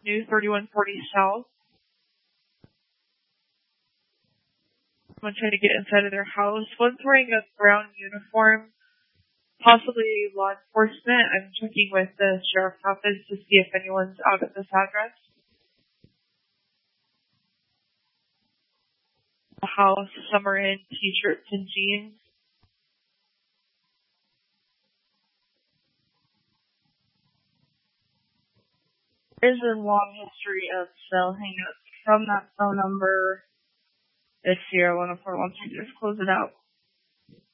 Avenue, 3140 South. Someone trying to get inside of their house. One's wearing a brown uniform, possibly law enforcement. I'm checking with the sheriff's office to see if anyone's out at this address. The house, some are in t-shirts and jeans. There's a long history of cell hang-ups from that phone number. It's Sierra 104. Once you just close it out.